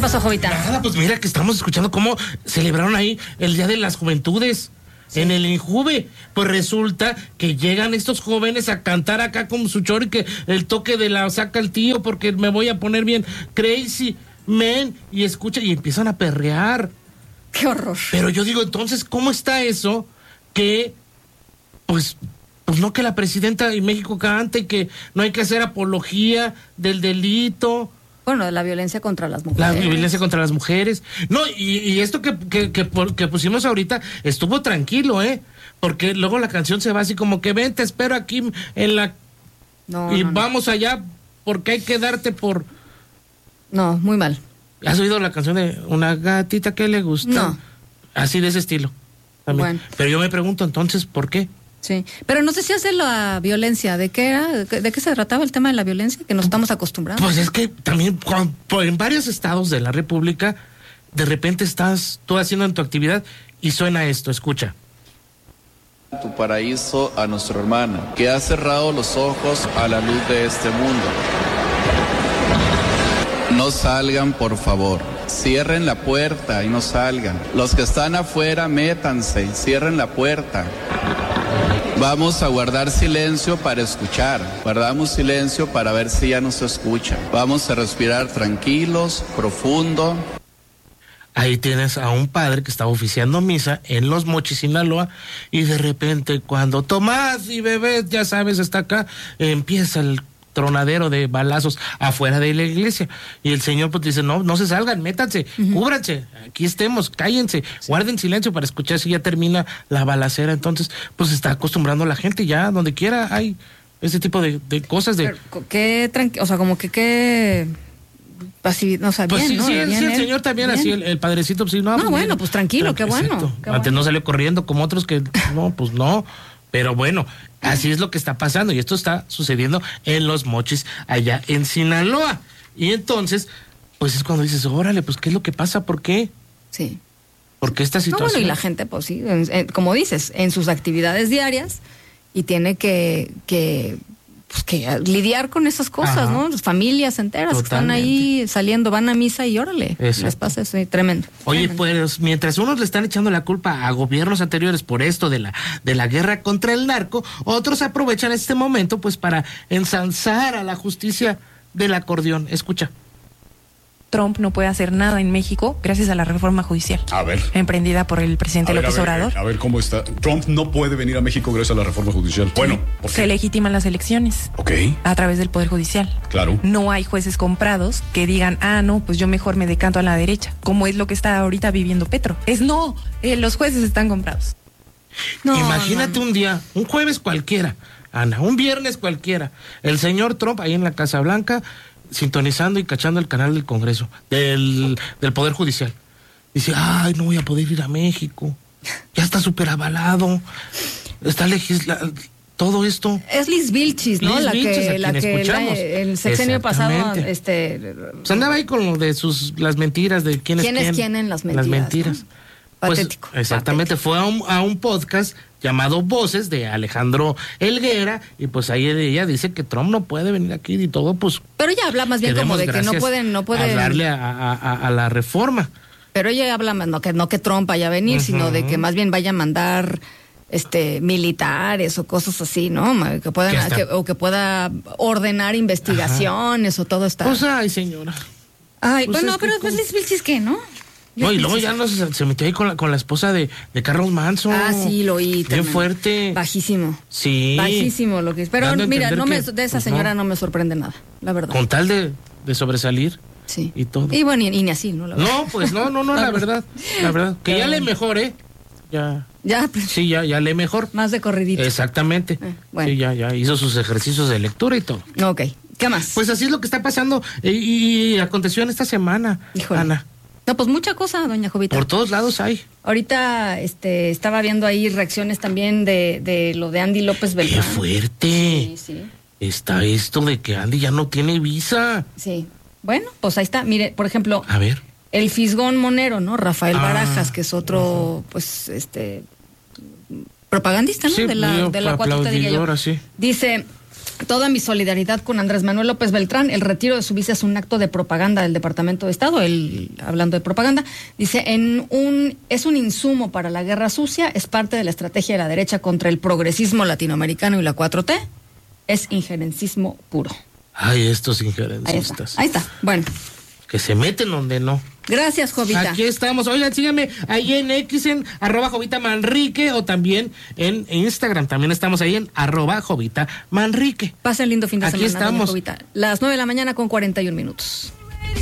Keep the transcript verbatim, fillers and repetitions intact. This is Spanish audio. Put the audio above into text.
pasó, Jovita? Nada, pues mira que estamos escuchando cómo celebraron ahí el Día de las Juventudes. Sí. En el Injuve, pues resulta que llegan estos jóvenes a cantar acá como su chori, que el toque de la saca el tío porque me voy a poner bien crazy, man, y escucha, y empiezan a perrear. ¡Qué horror! Pero yo digo, entonces, ¿cómo está eso? Que, pues, pues no que la presidenta y México cante, que no hay que hacer apología del delito. Bueno, de la violencia contra las mujeres. La violencia contra las mujeres. No, y, y esto que, que, que, que pusimos ahorita estuvo tranquilo, ¿eh? Porque luego la canción se va así como que ven, te espero aquí en la... No, y no, vamos no. allá porque hay que darte por... No, muy mal. ¿Has oído la canción de Una gatita que le gusta? No. Así de ese estilo. También. Bueno. Pero yo me pregunto entonces, ¿por qué? Sí, pero no sé si hace la violencia, ¿de qué era? ¿De qué se trataba el tema de la violencia? Que nos estamos acostumbrados. Pues es que también en varios estados de la República, de repente estás tú haciendo en tu actividad y suena esto, escucha. Tu paraíso a nuestro hermano, que ha cerrado los ojos a la luz de este mundo. No salgan, por favor. Cierren la puerta y no salgan. Los que están afuera, métanse, cierren la puerta. Vamos a guardar silencio para escuchar. Guardamos silencio para ver si ya nos escuchan. Vamos a respirar tranquilos, profundo. Ahí tienes a un padre que estaba oficiando misa en Los Mochis, Sinaloa, y de repente cuando Tomás y bebé, ya sabes, está acá, empieza el tronadero de balazos afuera de la iglesia, y el señor pues dice, no, no se salgan, métanse, uh-huh. cúbranse, aquí estemos, cállense, sí. guarden silencio para escuchar si ya termina la balacera. Entonces pues se está acostumbrando la gente, ya donde quiera hay ese tipo de, de cosas de... Pero, qué tranqui- o sea, como que qué... Así, no, o sea, pues bien, sí, ¿no? sí, bien, sí, el él, señor también, bien. así, el, el padrecito, pues sí, no. No, pues, bueno, bien, pues tranquilo, qué bueno, qué Antes bueno. no salió corriendo como otros que, no, pues no, pero bueno, así es lo que está pasando, y esto está sucediendo en Los Mochis, allá en Sinaloa, y entonces, pues es cuando dices, órale, pues, ¿qué es lo que pasa? ¿Por qué? Sí. ¿Por qué esta situación? No, bueno, y la gente, pues sí, en, en, como dices, en sus actividades diarias, y tiene que, que pues que lidiar con esas cosas, ajá. ¿no? Las familias enteras totalmente. Que están ahí saliendo, van a misa y órale, exacto. Les pasa eso, tremendo. Oye, tremendo. Pues mientras unos le están echando la culpa a gobiernos anteriores por esto de la de la guerra contra el narco, otros aprovechan este momento pues para ensalzar a la justicia del acordeón. Escucha. Trump no puede hacer nada en México gracias a la reforma judicial. A ver. Emprendida por el presidente a ver, López a ver, Obrador. A ver cómo está. Trump no puede venir a México gracias a la reforma judicial. Sí. Bueno, ¿por qué? Se legitiman las elecciones. Ok. A través del Poder Judicial. Claro. No hay jueces comprados que digan, ah, no, pues yo mejor me decanto a la derecha, como es lo que está ahorita viviendo Petro. Es no, eh, los jueces están comprados. No, imagínate no, no. un día, un jueves cualquiera, Ana, un viernes cualquiera, el señor Trump ahí en la Casa Blanca, sintonizando y cachando el canal del Congreso, del, del Poder Judicial. Dice, ay, no voy a poder ir a México. Ya está súper avalado. Está legislado. Todo esto. Es Liz Vilchis, ¿no? Liz la Vilchis, que, la que la, el sexenio pasado, este. Pues andaba ahí con lo de sus, las mentiras de quién es quién. ¿Quién es quién en las mentiras? Las mentiras. ¿No? Patético. Pues, exactamente, patético. Fue a un, a un podcast llamado Voces de Alejandro Helguera, y pues ahí ella dice que Trump no puede venir aquí y todo, pues. Pero ella habla más bien como de que no pueden, no pueden. A darle a, a, a la reforma. Pero ella habla no que no que Trump vaya a venir, uh-huh. sino de que más bien vaya a mandar este militares o cosas así, ¿no? Que puedan, que, o que pueda ordenar investigaciones, ajá. o todo está. Pues ay, señora. Ay, pues bueno, pero pues Liz Vilchis, ¿qué, no? No, y luego ya no se, se metió ahí con la, con la esposa de, de Carlos Manson. Ah, sí, lo oí. Bien fuerte. Bajísimo. Sí. Bajísimo lo que es. Pero mira, no me, que, de esa pues señora no. no me sorprende nada, la verdad. Con tal de, de sobresalir. Sí. Y todo. Y bueno, y, y ni así, ¿no? La no, pues no, no, no, la verdad. La verdad. Que ya lee mejor, ¿eh? Ya. Ya. Sí, ya, ya lee mejor. Más de corridito. Exactamente. Eh, bueno. Sí, ya, ya hizo sus ejercicios de lectura y todo. Ok. ¿Qué más? Pues así es lo que está pasando y, y aconteció en esta semana, Híjole. Ana. No, pues mucha cosa, doña Jovita. Por todos lados hay. Ahorita este, estaba viendo ahí reacciones también de, de lo de Andy López Beltrán. ¡Qué fuerte! Sí, sí. Está esto de que Andy ya no tiene visa. Sí. Bueno, pues ahí está. Mire, por ejemplo. A ver. El Fisgón Monero, ¿no? Rafael ah, Barajas, que es otro, uh-huh. pues, este, propagandista, ¿no? Sí, de la, de la cuatro T, diría yo. Sí. Dice, Toda mi solidaridad con Andrés Manuel López Beltrán. El retiro de su vice es un acto de propaganda del Departamento de Estado. Él, hablando de propaganda, dice, en un, es un insumo para la guerra sucia, es parte de la estrategia de la derecha contra el progresismo latinoamericano y la cuatro T. Es injerencismo puro. Ay, estos Ahí injerencistas. está, ahí está. Bueno. Que se meten donde no. Gracias, Jovita. Aquí estamos. Oigan, síganme ahí en X, en arroba Jovita Manrique, o también en Instagram. También estamos ahí en arroba Jovita Manrique. Pasen lindo fin de Aquí semana. estamos. Jovita. Las nueve de la mañana con cuarenta y un minutos.